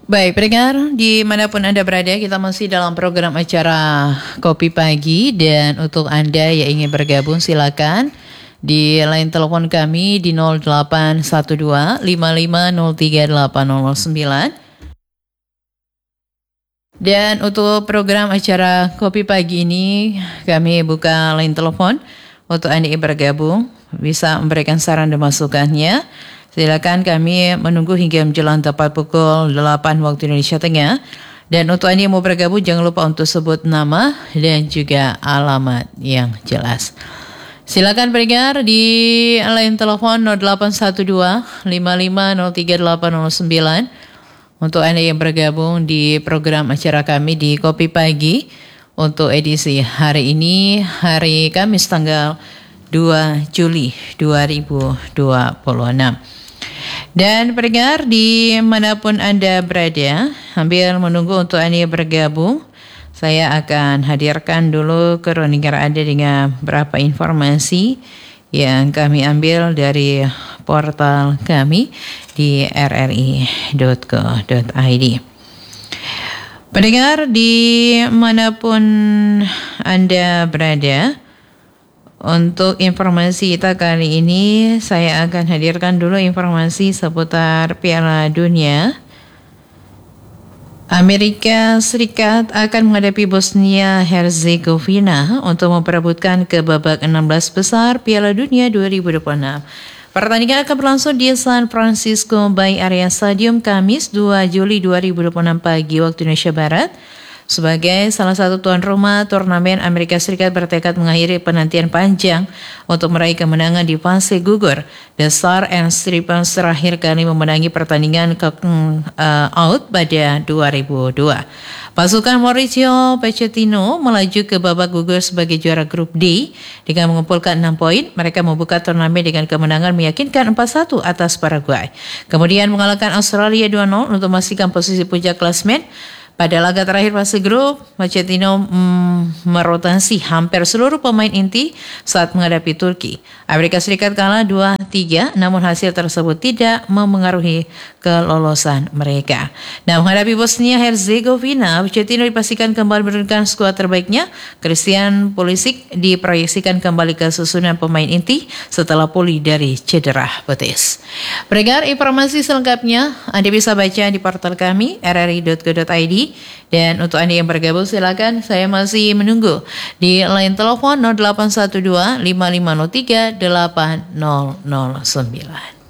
Baik, pendengar dimanapun Anda berada, kita masih dalam program acara Kopi Pagi. Dan untuk Anda yang ingin bergabung silakan di line telepon kami di 0812 55038009. Dan untuk program acara Kopi Pagi ini kami buka line telepon untuk Anda yang bergabung, bisa memberikan saran dan masukannya. Silakan, kami menunggu hingga menjelang tepat pukul 8 waktu Indonesia Tengah. Dan untuk Anda yang mau bergabung, jangan lupa untuk sebut nama dan juga alamat yang jelas. Silakan pendengar di line telepon 0812 55038009 untuk Anda yang bergabung di program acara kami di Kopi Pagi untuk edisi hari ini, hari Kamis tanggal 2 Juli 2026. Dan pendengar dimanapun Anda berada, sambil menunggu untuk Anda bergabung, saya akan hadirkan dulu kroniker Anda dengan beberapa informasi yang kami ambil dari portal kami di rri.co.id. Pendengar dimanapun Anda berada, untuk informasi kita kali ini, saya akan hadirkan dulu informasi seputar Piala Dunia. Amerika Serikat akan menghadapi Bosnia Herzegovina untuk memperebutkan ke babak 16 besar Piala Dunia 2026. Pertandingan akan berlangsung di San Francisco Bay Area Stadium Kamis 2 Juli 2026 pagi waktu Indonesia Barat. Sebagai salah satu tuan rumah turnamen, Amerika Serikat bertekad mengakhiri penantian panjang untuk meraih kemenangan di fase gugur. The Stars and Stripes terakhir kali memenangi pertandingan out pada 2002. Pasukan Mauricio Pochettino melaju ke babak gugur sebagai juara grup D dengan mengumpulkan 6 poin. Mereka membuka turnamen dengan kemenangan meyakinkan 4-1 atas Paraguay. Kemudian mengalahkan Australia 2-0 untuk memastikan posisi puncak klasemen. Pada laga terakhir fase grup, Pochettino merotasi hampir seluruh pemain inti saat menghadapi Turki. Amerika Serikat kalah 2-3, namun hasil tersebut tidak memengaruhi kelolosan mereka. Nah, menghadapi Bosnia Herzegovina, Pochettino dipastikan kembali menurunkan skuad terbaiknya. Christian Pulisic diproyeksikan kembali ke susunan pemain inti setelah pulih dari cedera betis. Pendengar, informasi selengkapnya Anda bisa baca di portal kami rri.co.id. Dan untuk Anda yang bergabung silakan, saya masih menunggu di line telepon 0812 5503 8009.